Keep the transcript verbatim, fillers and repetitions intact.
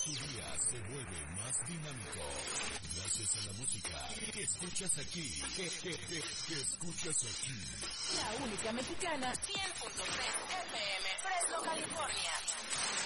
tu día se vuelve más dinámico. Gracias a la música que escuchas aquí. Que, que, que, que escuchas aquí. La única mexicana, cien punto tres F M, Fresno, California.